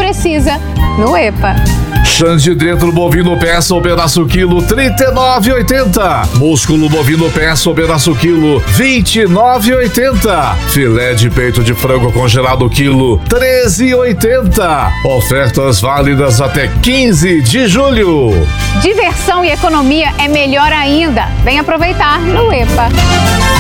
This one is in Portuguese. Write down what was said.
precisa no EPA. Xande dentro bovino peça ou pedaço quilo, R$ 39,80. Músculo bovino peça ou pedaço quilo, R$ 29,80. Filé de peito de frango congelado quilo, R$ 13,80. Ofertas válidas até 15 de julho. Diversão e economia é melhor ainda. Vem aproveitar no EPA.